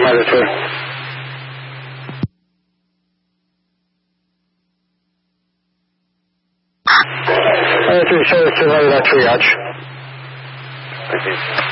Matter 2. Matter 2, show us 200 at triage.